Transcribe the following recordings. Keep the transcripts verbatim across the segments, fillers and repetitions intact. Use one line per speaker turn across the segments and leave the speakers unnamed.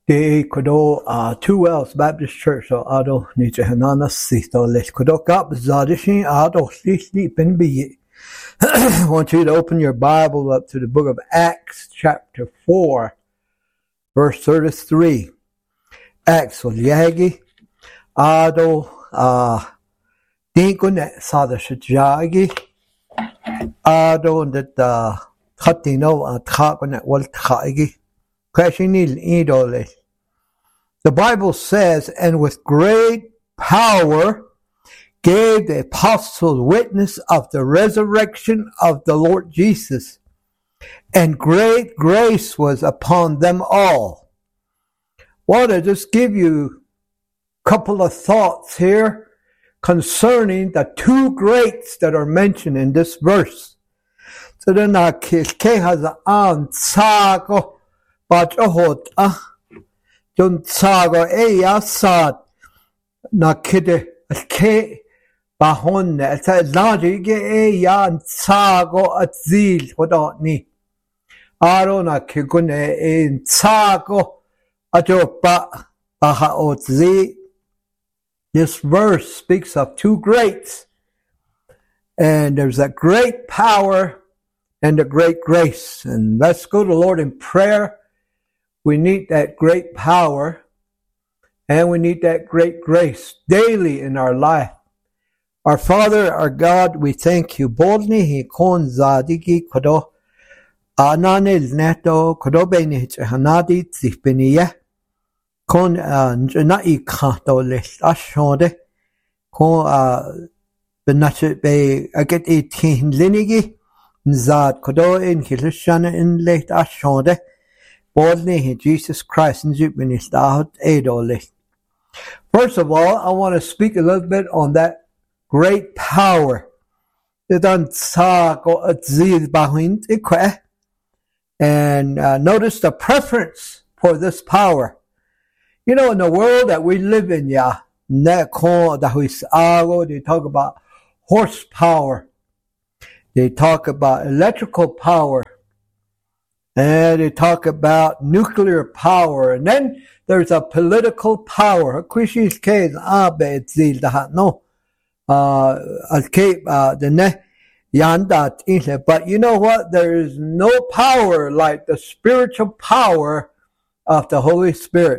De kodo uh two Wells Baptist Church so ado ni jehanana sito les kodo kap zadishin ado sleep and be. I want you to open your Bible up to the book of Acts chapter four, verse thirty-three. Acts so yagi ado uh dinkune sadashjagi ado that uh khatino at khakune wal khagi. The Bible says, and with great power gave the apostles witness of the resurrection of the Lord Jesus, and great grace was upon them all. I want to just give you a couple of thoughts here concerning the two greats that are mentioned in this verse. So then But oh, ah, don't sago e yasat na kide ke bahon ne sa laji ge e yan sago at zil without ni. Arona kigune in sago ato ba baha otzi. This verse speaks of two greats, and there's a great power and a great grace. And let's go to the Lord in prayer. We need that great power and we need that great grace daily in our life. Our Father, our God, we thank you. Boldly he kon zadiki kodo ananil neto kodo beni hanadi zipeniye kon na ikato les ashode kon benachet be aget eighteen linigi zad kodo in hilishana in late ashode. Boldly in Jesus Christ and First of all, I want to speak a little bit on that great power. And uh, notice the preference for this power. You know, in the world that we live in, yeah, they talk about horsepower. They talk about electrical power. And they talk about nuclear power. And then there's a political power. But you know what? There is no power like the spiritual power of the Holy Spirit.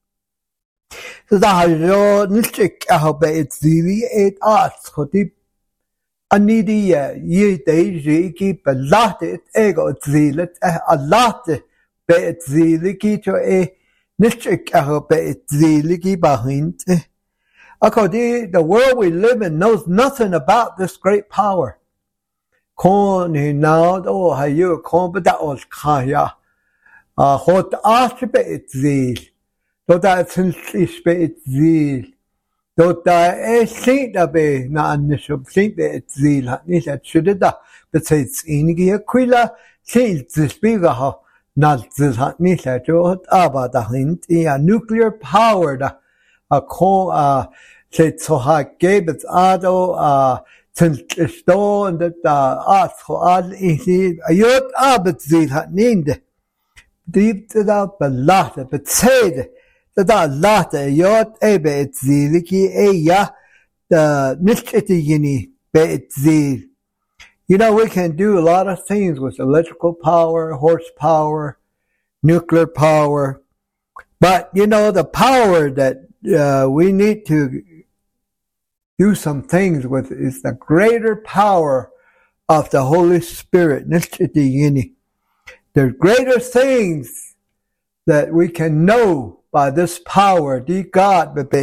Anidia ye deji belate ego zilet a late be ziliki to a nichik aho be ziliki behind. According the world we live in knows nothing about this great power. Con he now oh how you con but that was kaya. Uh hot archbe zil. So that's in be zil. Dota e sida be na anishub think that zil hatnis at shudda, but it's inigi aquila, sail the speaker ha not zil hatnis at jot abada hint a nuclear powered a co uh said so ha gave its ado uh stone that uh ask for all easy a yot abat zil hatnind deep to the balata but said that lot yot ebe et ziliki eya the nichitini be et zil. You know, we can do a lot of things with electrical power, horsepower, nuclear power, but you know the power that uh, we need to do some things with is the greater power of the Holy Spirit. Nichitini. There's greater things that we can know by this power, the God, a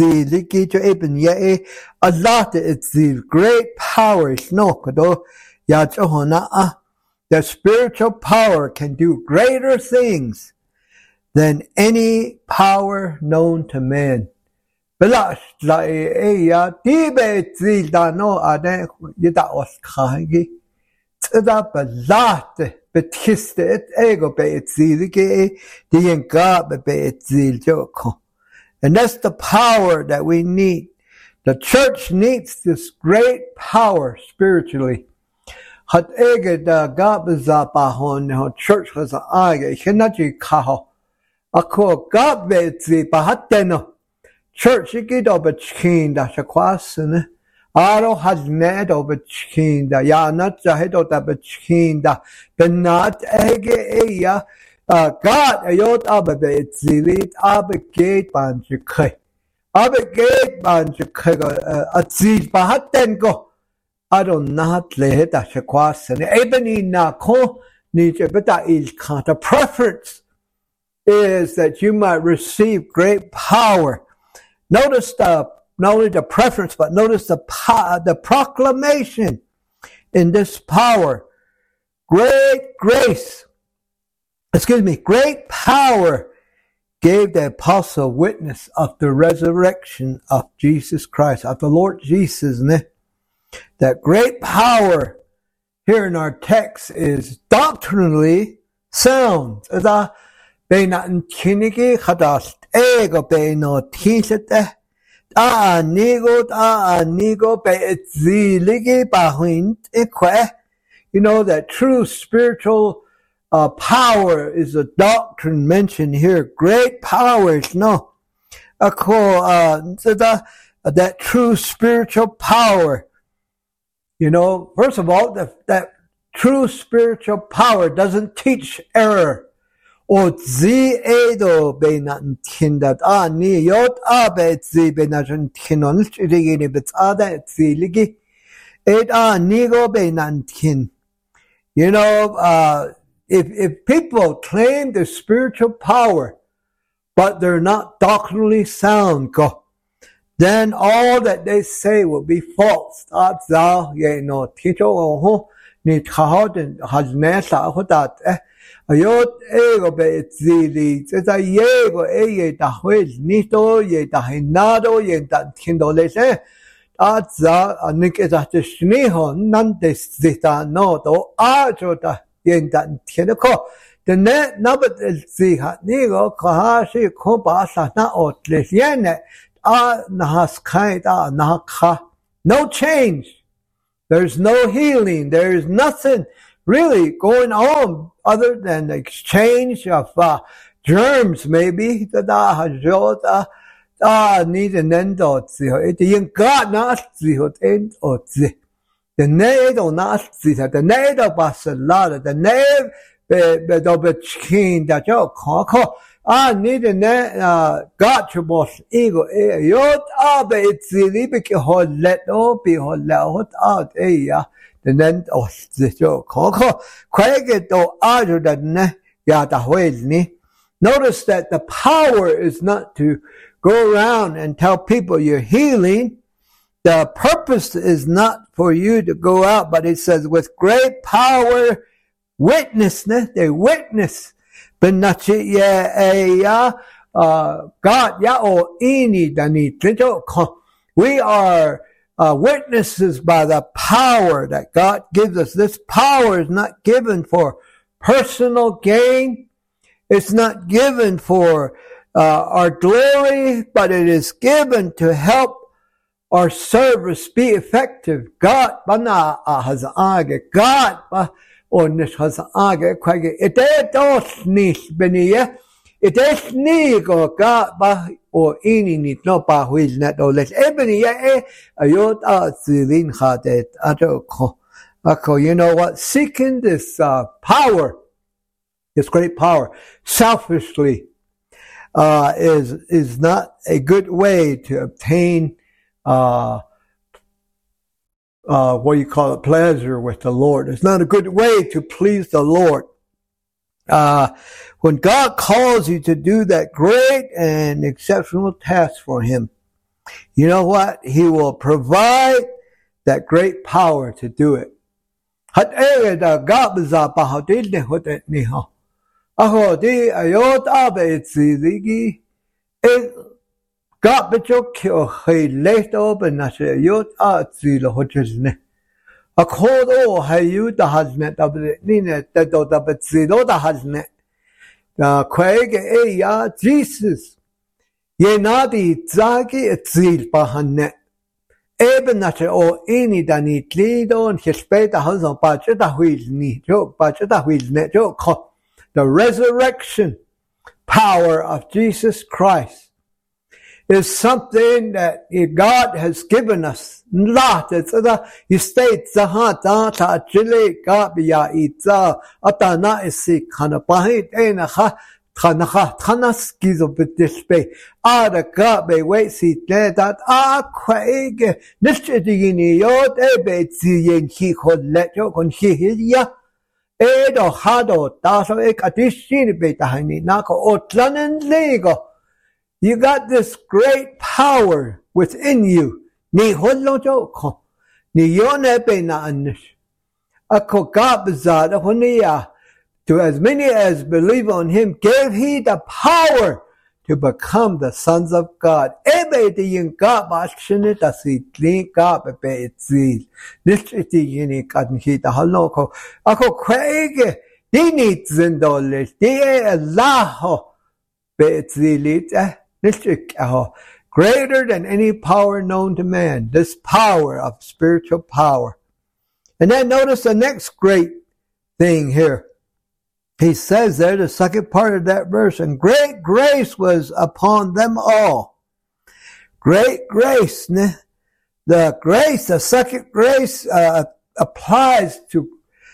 lot it's the great power is no the spiritual power can do greater things than any power known to man. Belash la ya tibe zil da no ade yida os khagi tsada belate betiste et ego be et zilike the God be et zil joko. And that's the power that we need. The church needs this great power spiritually. Hat ege da gab za bahon church has age hinaji kaho Ako God betzi bahateno. Church ikido betchinda shakwasene. Aro haznedo betchinda. Yanat zahedo da betchinda. Benat ege eya. God ayot abe betzilit abe gate banjikhe. Abe gate banjikhe atzil bahatengo. I don't not let that shakwasene. Ebony na ko ni jebeta il kanta preference. Is that you might receive great power. Notice the not only the preference, but notice the the proclamation in this power. Great grace, excuse me, great power gave the apostle witness of the resurrection of Jesus Christ, of the Lord Jesus. That great power here in our text is doctrinally sound. Bena chiniki hadas ego beno tinsete a nigo a nigo be ziligi bahint eque. You know that true spiritual uh, power is a doctrine mentioned here. Great powers, no. Ako uh that that true spiritual power. You know, first of all, that that true spiritual power doesn't teach error. O zi edo be nan tindat a ni yot a be zi be nan tinon chigi ni bet ada zi ligi ed a nigo be nan tin. You know, uh, if if people claim the spiritual power, but they're not doctrinally sound, go, then all that they say will be false. That's how you know. Tito oh ni kahod has nesa hodat eh. Ayot ego be zili zeta yego eye da huel nito ye da hinado ye da kindolese atza anik ezat shniho nantes zeta no do ajo da ye da tienoko the net nabat ziha nigo kahashi ko basa na otles yene a nahas kai da nakha. No change. There's no healing. There's nothing really going on other than the exchange of uh, germs, maybe. The NATO not the NATO basalada, the name bedobechkin that you call. I need a uh, gotcha boss ego. Yot abe it's the libiki hold let no be hold out out a the then of the joke. Quag it or other than yata ni. Notice that the power is not to go around and tell people you're healing. The purpose is not for you to go out, but it says with great power, witness, they witness. But not ya uh God ya o ini dani. We are uh, witnesses by the power that God gives us. This power is not given for personal gain. It's not given for uh, our glory, but it is given to help our service be effective. God bana has age. God ba onis has age. Kwage ite dos nis beniye. Ite snigo God ba o ini nit no ba huil net o les ebeniye e ayot a zilin hadet adoko. Ako, you know what? Seeking this uh, power, this great power, selfishly, uh, is is not a good way to obtain uh, uh, what you call it, pleasure with the Lord. It's not a good way to please the Lord. Uh, when God calls you to do that great and exceptional task for Him, you know what? He will provide that great power to do it. Hat ere da gabza bahadil ne hodet niha. Aho di ayot abe ziligi e gabejo kyo he left open na se ayot a zil hotel. Akodo hayu da haznet abe ni ne da do da bezilo da haznet. Da kwege e ya Jesus. Ye nadi zagi zil bahanet. Eben dat je o ini da niet lido en je spijt had zo'n paardje dat wil niet. Jo, paardje dat wil niet. Jo, the resurrection power of Jesus Christ is something that God has given us. Not it's the you state zaha ta ta chile ka biya itza atana isi kana bahit ena ha kana ha kana skizo bitispe ada ka be wait si that a kwaige nishtigini yod ebe ziyen hi kollet yo kon hi ya edo hado ta so ek adishin be tahini nako otlanen lego. You got this great power within you. Ni hollo joko. Ni yone be na anish. Ako gabzad honiya. To as many as believe on him, gave he the power to become the sons of God. Ebe di yin gab ashinit asitlin gab be itzil. Nishiti yini kadnhi da haloko. Ako kwege. Di ni zindolish. Di e Allaho be itzilit. Greater than any power known to man, this power of spiritual power. And then notice the next great thing here. He says there, the second part of that verse, and great grace was upon them all. Great grace. The grace, the second grace uh, applies to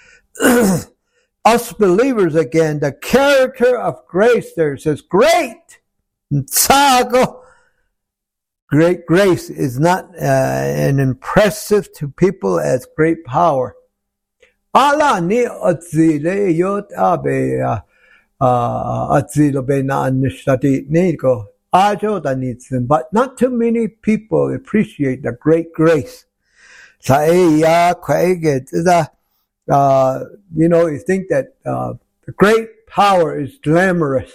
us believers again. The character of grace there says great. Tsago. Great grace is not uh, an impressive to people as great power. Allah ni atzile yot abe atzile be na nishtati nego ajo da nitzim, but not too many people appreciate the great grace. Sa ya kwaige the uh you know you think that uh, the great power is glamorous.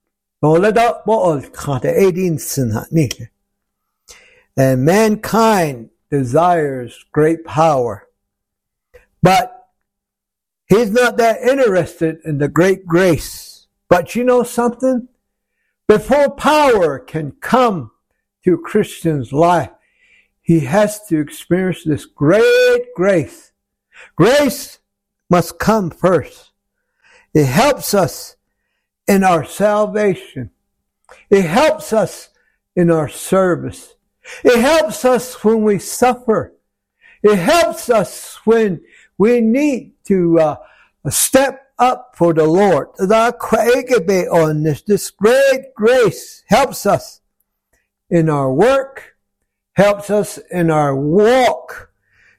And mankind desires great power. But he's not that interested in the great grace. But you know something? Before power can come to a Christian's life, he has to experience this great grace. Grace must come first. It helps us in our salvation. It helps us in our service. It helps us when we suffer. It helps us when we need to uh, step up for the Lord. On this, this great grace helps us in our work, helps us in our walk.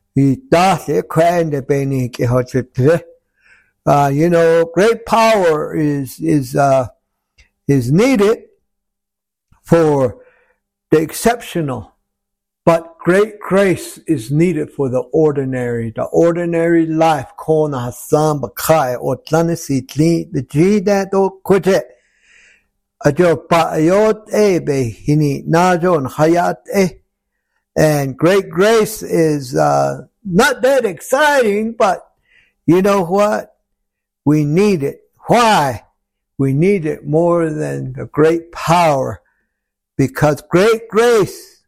Uh, you know, great power is is uh, is needed for the exceptional, but great grace is needed for the ordinary. The ordinary life. Kona Hassan Bakai or Tlanisitli the G that do kuje. Ajo Paayot Ebe Hini Najon Hayat E. And great grace is uh, not that exciting, but you know what? We need it. Why? We need it more than the great power, because great grace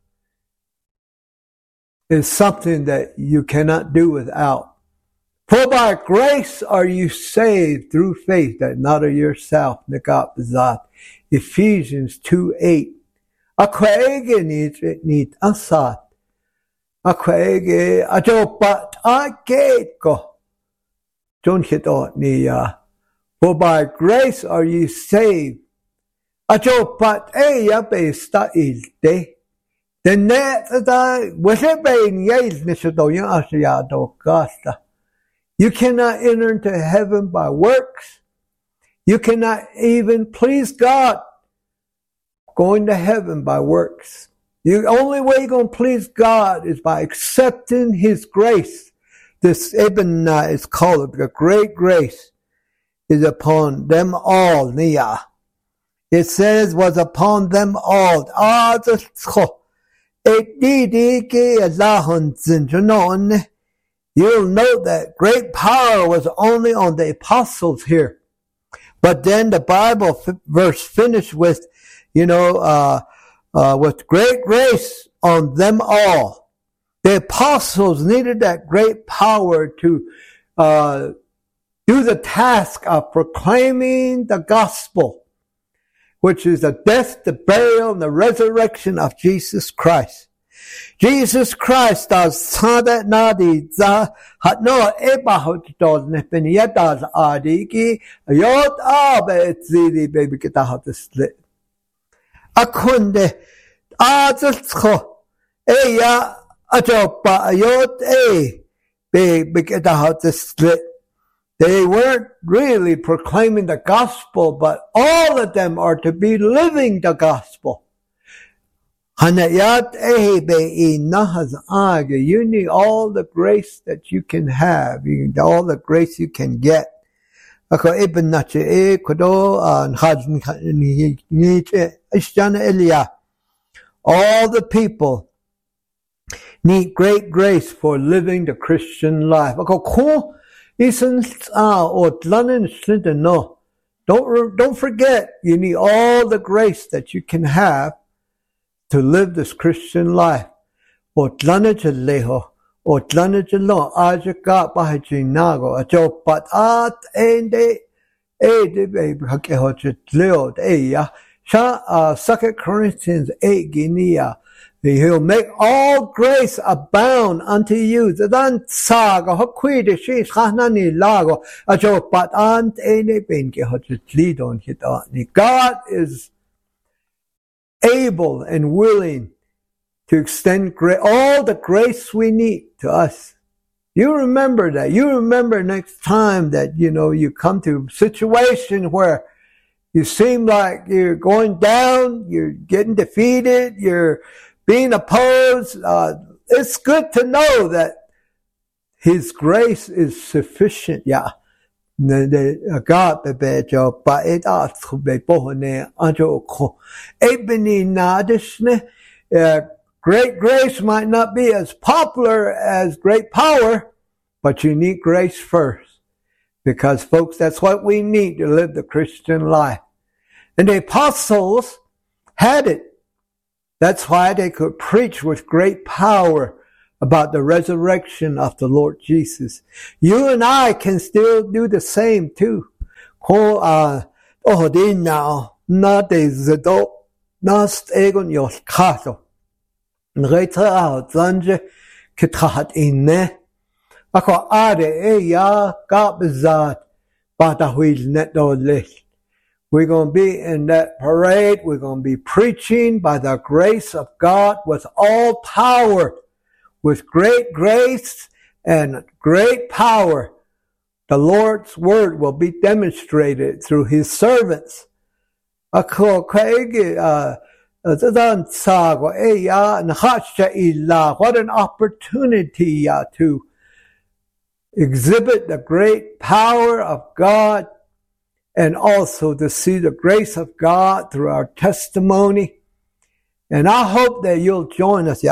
is something that you cannot do without. For by grace are you saved through faith, that not of yourself. Ephesians two eight. Akwaege nit asat. Akwaege ajopat agate ko. Don't hit on the, uh, for by grace are ye saved. Ajo pat e ya be sta il de. The net that was it being yays nishadoyan asya do gasta. You cannot enter into heaven by works. You cannot even please God going to heaven by works. The only way you're going to please God is by accepting His grace. This Ibn is called the great grace is upon them all. Nia. It says was upon them all. Ah, the you'll note that great power was only on the apostles here. But then the Bible f- verse finished with, you know, uh, uh, with great grace on them all. The apostles needed that great power to uh, do the task of proclaiming the gospel. which is the death, the burial, and the resurrection of Jesus Christ. Jesus Christ does sada nadi za hat no eba hot does nepen yadas adiki yot abe zidi baby kita hat split. Akunde azko eya ajopa yot e baby kita hat split. They weren't really proclaiming the gospel, but all of them are to be living the gospel. You need all the grace that you can have, you need all the grace you can get. All the people need great grace for living the Christian life. Don't, don't forget, you need all the grace that you can have to live this Christian life. O tlanaja leho, o tlanaja lo, aja ka bahaji nago, ajo pat at ende, ede baby hakehoja leo, eya, sha, Second Corinthians eight ginia. He'll make all grace abound unto you. Zadan saga, hokwide shi, hanani lago, ajo pat ant ene ben kehoja tlidon hitani. God is able and willing to extend gra- all the grace we need to us. You remember that. You remember next time that, you know, you come to a situation where you seem like you're going down, you're getting defeated, you're being opposed. Uh, it's good to know that His grace is sufficient. Yeah. God be jo ba it at be bohne anjo ko ebony nadishne. Great grace might not be as popular as great power, but you need grace first, because folks, that's what we need to live the Christian life. And the apostles had it. That's why they could preach with great power about the resurrection of the Lord Jesus. You and I can still do the same too. Ko ah oh din now na de zedo nast egon yos kaso. Ngeita ah zanje kitahat inne. Ako ade e ya gabzat bata huil net do list. We're going to be in that parade. We're going to be preaching by the grace of God with all power. With great grace and great power, the Lord's word will be demonstrated through His servants. What an opportunity to exhibit the great power of God and also to see the grace of God through our testimony. And I hope that you'll join us.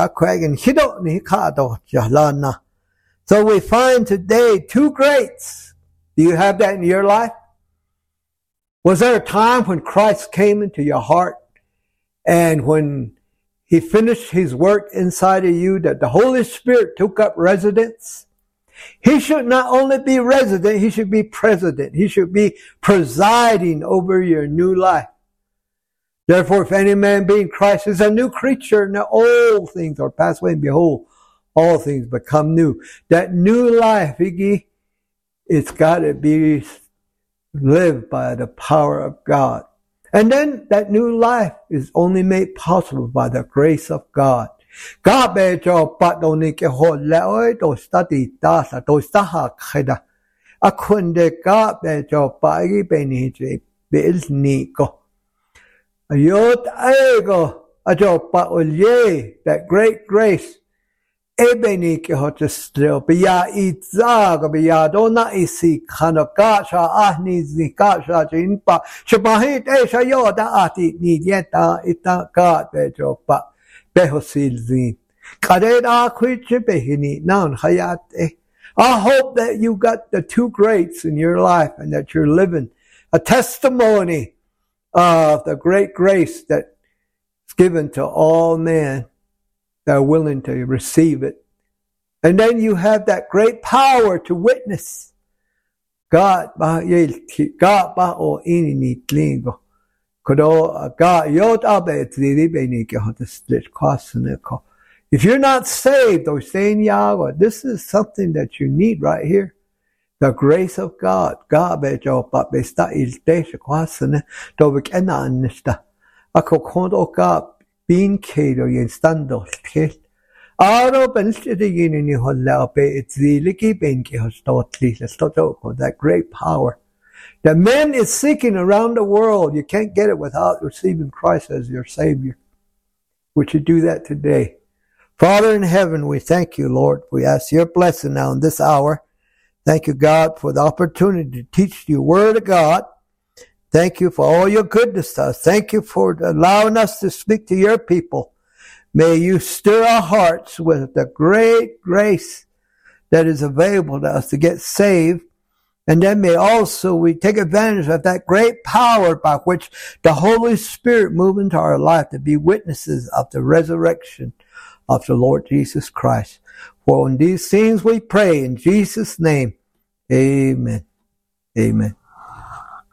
So we find today two greats. Do you have that in your life? Was there a time when Christ came into your heart and when He finished His work inside of you, that the Holy Spirit took up residence? He should not only be resident, He should be president. He should be presiding over your new life. Therefore, if any man be in Christ is a new creature, and old things are passed away, and behold, all things become new. That new life, Iggy, it's got to be lived by the power of God. And then that new life is only made possible by the grace of God. God be cho patoni ke ho leoi to study dasa to staha kheda. Akunde God be cho pagi be ni je be ni ko. Ayot ego ajo pa olye, that great grace. Ebeni ke ho testro be ya itza be ya dona isi khano ka sha ahni zi ka sha jin pa shbahit e sha yo da ati ni yeta ita ka be jo pa behosil zin kadeda khwich behini nan hayat e. I hope that you got the two greats in your life and that you're living a testimony of the great grace that's given to all men that are willing to receive it. And then you have that great power to witness. God ba God ba o ini ni tlingo. If you're not saved or saying Yahweh, this is something that you need right here. The grace of God. God be jo pa be sta il te kwasne do be kena anista. Ako kondo ka bin kedo yin stando ke. Aro ben stede yin ni holla be itziliki ben ke hostotli. Stoto that great power. The man is seeking around the world. You can't get it without receiving Christ as your Savior. Would you do that today? Father in heaven, we thank you, Lord. We ask your blessing now in this hour. Thank you, God, for the opportunity to teach the Word of God. Thank you for all your goodness to us. Thank you for allowing us to speak to your people. May you stir our hearts with the great grace that is available to us to get saved. And then may also we take advantage of that great power by which the Holy Spirit move into our life to be witnesses of the resurrection of the Lord Jesus Christ. For in these things we pray in Jesus' name. Amen. Amen.